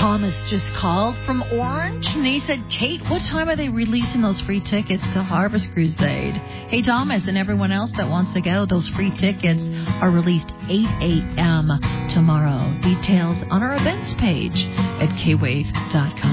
Thomas just called from Orange, and he said, Kate, what time are they releasing those free tickets to Harvest Crusade? Hey, Thomas, and everyone else that wants to go, those free tickets are released 8 a.m. tomorrow. Details on our events page at kwave.com.